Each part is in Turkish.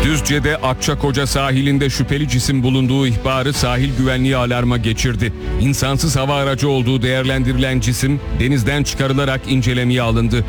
Düzce'de Akçakoca sahilinde şüpheli cisim bulunduğu ihbarı sahil güvenliği alarma geçirdi. İnsansız hava aracı olduğu değerlendirilen cisim denizden çıkarılarak incelemeye alındı.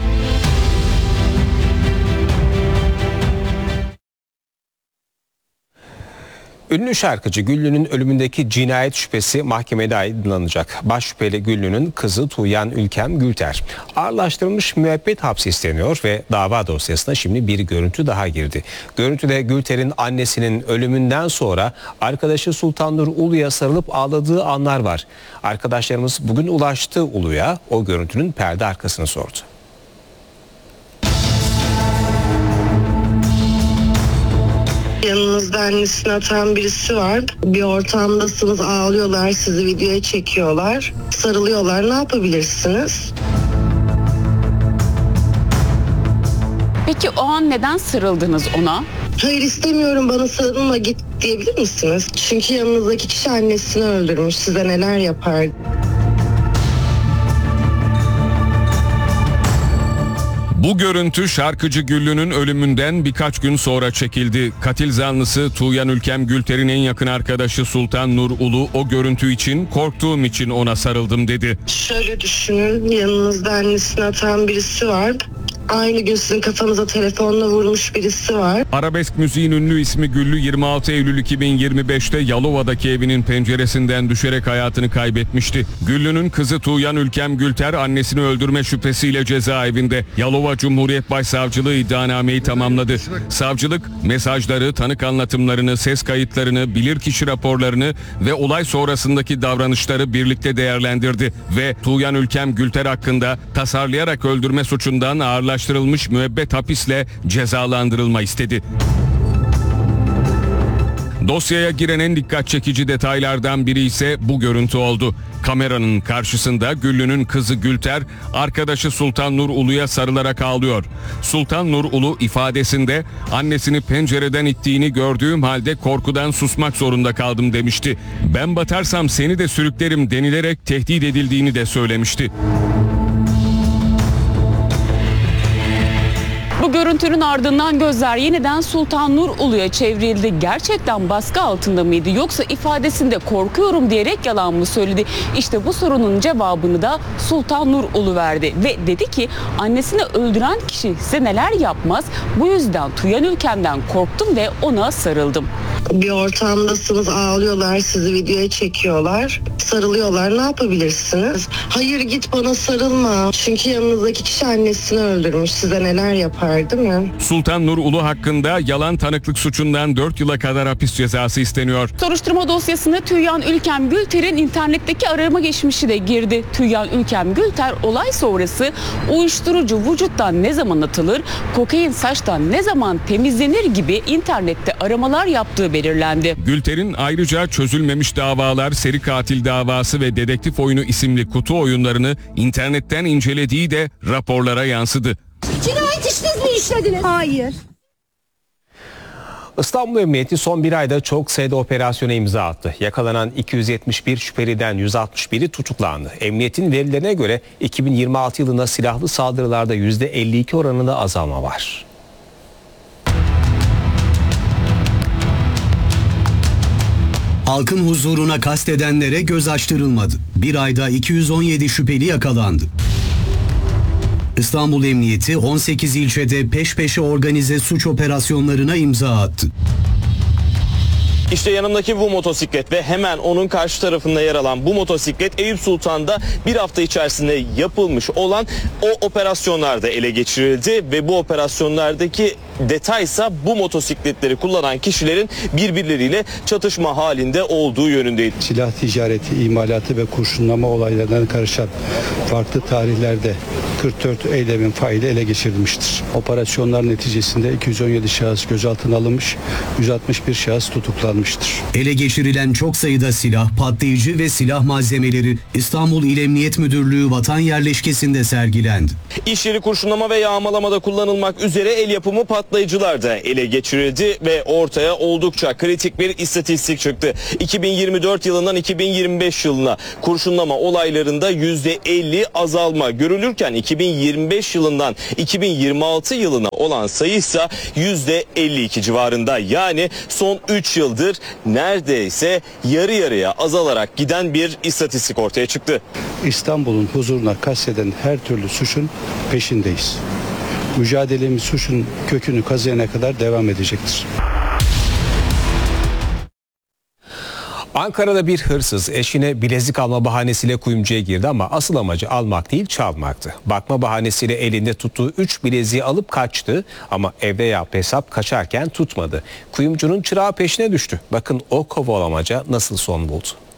Ünlü şarkıcı Güllü'nün ölümündeki cinayet şüphesi mahkemede aydınlanacak. Baş şüpheli Güllü'nün kızı Tuğyan Ülkem Gülter ağırlaştırılmış müebbet hapsi isteniyor ve dava dosyasına şimdi bir görüntü daha girdi. Görüntüde Gülter'in annesinin ölümünden sonra arkadaşı Sultan Nur Ulu'ya sarılıp ağladığı anlar var. Arkadaşlarımız bugün ulaştı Ulu'ya, o görüntünün perde arkasını sordu. Yanınızda annesini atan birisi var. Bir ortamdasınız, ağlıyorlar, sizi videoya çekiyorlar, sarılıyorlar. Ne yapabilirsiniz? Peki o an neden sarıldınız ona? Hayır, istemiyorum, bana sarılma, git diyebilir misiniz? Çünkü yanınızdaki kişi annesini öldürmüş. Size neler yapar? Bu görüntü şarkıcı Güllü'nün ölümünden birkaç gün sonra çekildi. Katil zanlısı Tuğyan Ülkem Gülter'in en yakın arkadaşı Sultan Nur Ulu o görüntü için korktuğum için ona sarıldım dedi. Şöyle düşünün, yanınızda annesini atan birisi var. Aynı gün sizin kafanıza telefonla vurmuş birisi var. Arabesk müziğin ünlü ismi Güllü 26 Eylül 2025'te Yalova'daki evinin penceresinden düşerek hayatını kaybetmişti. Güllü'nün kızı Tuğyan Ülkem Gülter annesini öldürme şüphesiyle cezaevinde. Yalova Cumhuriyet Başsavcılığı iddianameyi tamamladı. Savcılık mesajları, tanık anlatımlarını, ses kayıtlarını, bilirkişi raporlarını ve olay sonrasındaki davranışları birlikte değerlendirdi ve Tuğyan Ülkem Gülter hakkında tasarlayarak öldürme suçundan ağırlaştırılmış müebbet hapisle cezalandırılma istedi. Dosyaya giren en dikkat çekici detaylardan biri ise bu görüntü oldu. Kameranın karşısında Güllü'nün kızı Gülter, arkadaşı Sultan Nur Ulu'ya sarılarak ağlıyor. Sultan Nur Ulu ifadesinde annesini pencereden ittiğini gördüğüm halde korkudan susmak zorunda kaldım demişti. Ben batarsam seni de sürüklerim denilerek tehdit edildiğini de söylemişti. Bu görüntünün ardından gözler yeniden Sultan Nur Ulu'ya çevrildi. Gerçekten baskı altında mıydı yoksa ifadesinde korkuyorum diyerek yalan mı söyledi? İşte bu sorunun cevabını da Sultan Nur Ulu verdi ve dedi ki annesini öldüren kişi size neler yapmaz, bu yüzden Tuğyan Ülkem'den korktum ve ona sarıldım. Bir ortamdasınız, ağlıyorlar, sizi videoya çekiyorlar, sarılıyorlar. Ne yapabilirsiniz? Hayır, git bana sarılma. Çünkü yanınızdaki kişi annesini öldürmüş. Size neler yapar, değil mi? Sultan Nur Ulu hakkında yalan tanıklık suçundan 4 yıla kadar hapis cezası isteniyor. Soruşturma dosyasına Tuğyan Ülkem Gülter'in internetteki arama geçmişi de girdi. Tuğyan Ülkem Gülter olay sonrası uyuşturucu vücuttan ne zaman atılır, kokain saçtan ne zaman temizlenir gibi internette aramalar yaptığı belirlendi. Gülter'in ayrıca çözülmemiş davalar, seri katil davası ve dedektif oyunu isimli kutu oyunlarını internetten incelediği de raporlara yansıdı. Cinayet işiniz mi işlediniz? Hayır. İstanbul Emniyeti son bir ayda çok sayıda operasyona imza attı. Yakalanan 271 şüpheliden 161'i tutuklandı. Emniyetin verilerine göre 2026 yılında silahlı saldırılarda %52 oranında azalma var. Halkın huzuruna kastedenlere göz açtırılmadı. Bir ayda 217 şüpheli yakalandı. İstanbul Emniyeti 18 ilçede peş peşe organize suç operasyonlarına imza attı. İşte yanımdaki bu motosiklet ve hemen onun karşı tarafında yer alan bu motosiklet Eyüp Sultan'da bir hafta içerisinde yapılmış olan o operasyonlarda ele geçirildi ve bu operasyonlardaki detaysa bu motosikletleri kullanan kişilerin birbirleriyle çatışma halinde olduğu yönündeydi. Silah ticareti, imalatı ve kurşunlama olaylarına karışan farklı tarihlerde 44 eylemin faili ele geçirilmiştir. Operasyonlar neticesinde 217 şahıs gözaltına alınmış, 161 şahıs tutuklanmıştır. Ele geçirilen çok sayıda silah, patlayıcı ve silah malzemeleri İstanbul İl Emniyet Müdürlüğü Vatan Yerleşkesi'nde sergilendi. İş yeri kurşunlama ve yağmalamada kullanılmak üzere el yapımı patlayıcı patlayıcılar da ele geçirildi ve ortaya oldukça kritik bir istatistik çıktı. 2024 yılından 2025 yılına kurşunlama olaylarında %50 azalma görülürken 2025 yılından 2026 yılına olan sayı ise %52 civarında. Yani son 3 yıldır neredeyse yarı yarıya azalarak giden bir istatistik ortaya çıktı. İstanbul'un huzuruna kasteden her türlü suçun peşindeyiz. Mücadelemiz suçun kökünü kazıyana kadar devam edecektir. Ankara'da bir hırsız eşine bilezik alma bahanesiyle kuyumcuya girdi ama asıl amacı almak değil çalmaktı. Bakma bahanesiyle elinde tuttuğu 3 bileziği alıp kaçtı ama evde yaptığı hesap kaçarken tutmadı. Kuyumcunun çırağı peşine düştü. Bakın o kovalamaca nasıl son buldu.